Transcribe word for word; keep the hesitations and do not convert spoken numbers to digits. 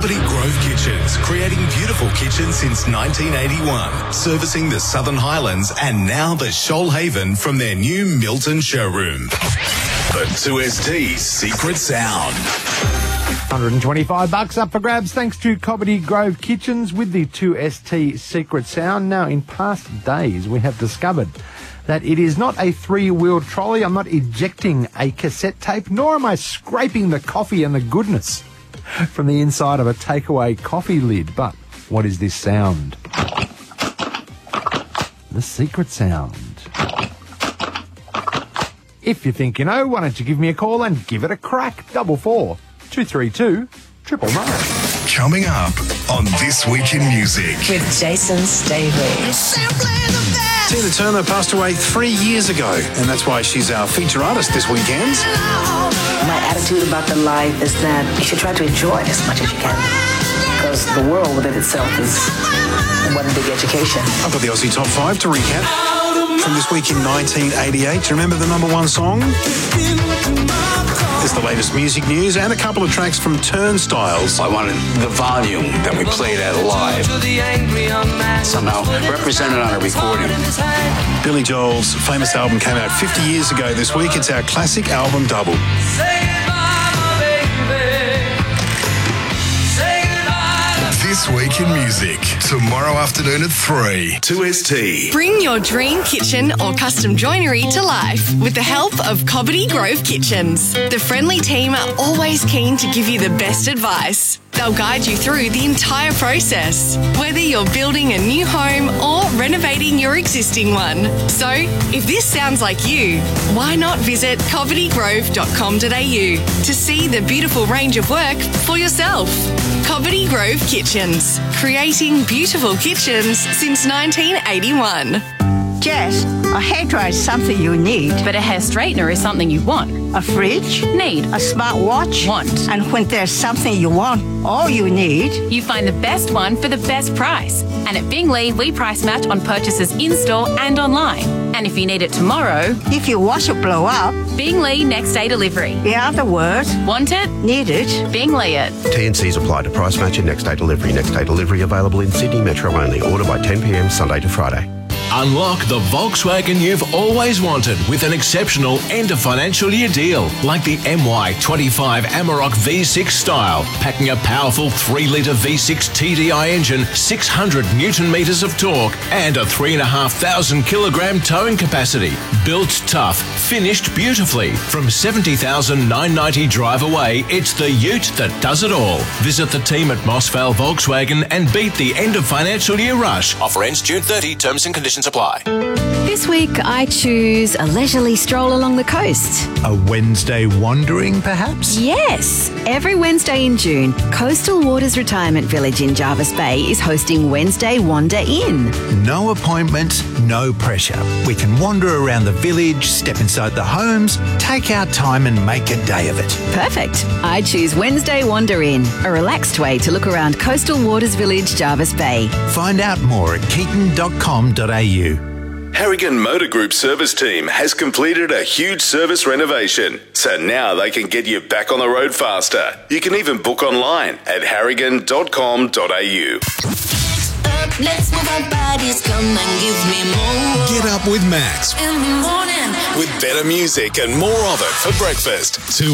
Cobbitty Grove Kitchens, creating beautiful kitchens since nineteen eighty-one, servicing the Southern Highlands and now the Shoalhaven from their new Milton showroom. The two S T Secret Sound. one hundred twenty-five bucks up for grabs thanks to Cobbitty Grove Kitchens with the two S T Secret Sound. Now, in past days, we have discovered that it is not a three-wheeled trolley. I'm not ejecting a cassette tape, nor am I scraping the coffee and the goodness from the inside of a takeaway coffee lid. But what is this sound? The secret sound. If you think you know, why don't you give me a call and give it a crack? Double four, two three two, triple nine. Coming up on This Week in Music. With Jason Stavely. Tina Turner passed away three years ago, and that's why she's our feature artist this weekend. My attitude about the life is that you should try to enjoy it as much as you can, because the world within itself is one big education. I've got the Aussie Top five to recap from this week in nineteen eighty-eight. Do you remember the number one song? There's the latest music news and a couple of tracks from Turnstiles. I wanted the volume that we played at live somehow represented on a recording. Billy Joel's famous album came out fifty years ago this week. It's our classic album double. This Week in Music, tomorrow afternoon at three. two S T. Bring your dream kitchen or custom joinery to life with the help of Cobbitty Grove Kitchens. The friendly team are always keen to give you the best advice. They'll guide you through the entire process, whether you're building a new home or renovating your existing one. So, if this sounds like you, why not visit cobbitty grove dot com dot a u to see the beautiful range of work for yourself. Cobbitty Grove Kitchens, creating beautiful kitchens since nineteen eighty-one. Jess, a hairdryer is something you need. But a hair straightener is something you want. A fridge? Need. A smartwatch? Want. And when there's something you want, all you need... You find the best one for the best price. And at Bingley, we price match on purchases in-store and online. And if you need it tomorrow... If your washer blow up... Bingley next day delivery. In other words... Want it? Need it? Bingley it. T and Cs apply to price match and next day delivery. Next day delivery available in Sydney Metro only. Order by ten p m Sunday to Friday. Unlock the Volkswagen you've always wanted with an exceptional end of financial year deal, like the M Y twenty-five Amarok V six style, packing a powerful three litre V six T D I engine, six hundred newton metres of torque, and a three thousand five hundred kilogram towing capacity. Built tough, finished beautifully. From seventy thousand nine hundred ninety drive away, it's the ute that does it all. Visit the team at Moss Vale Volkswagen and beat the end of financial year rush. Offer ends June thirtieth. Terms and conditions apply. This week, I choose a leisurely stroll along the coast. A Wednesday wandering, perhaps? Yes. Every Wednesday in June, Coastal Waters Retirement Village in Jarvis Bay is hosting Wednesday Wander In. No appointment, no pressure. We can wander around the village, step inside the homes, take our time and make a day of it. Perfect. I choose Wednesday Wander In, a relaxed way to look around Coastal Waters Village, Jarvis Bay. Find out more at keaton dot com dot a u. Harrigan Motor Group service team has completed a huge service renovation, so now they can get you back on the road faster. You can even book online at harrigan dot com dot a u. Let's move our bodies, come and give me more. Get up with Max In the morning. with better music and more of it for breakfast. two